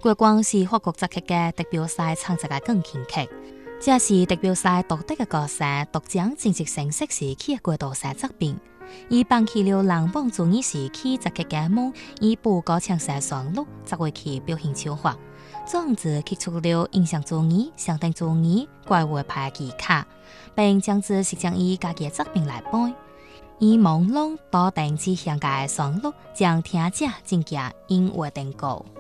国光是法国杂剧嘅代表赛创作嘅更轻剧，这是代表赛独特嘅角色，独将正值成色时期嘅过渡赛作品，以放弃了冷邦主义时期杂剧嘅梦，以不高强势旋律作为其表现手法，这样子提出了印象主义、相对主义、怪物派技巧，并将之是将以家己嘅作品来背。以朦胧多定之向嘅旋律，将听者真正引为定高。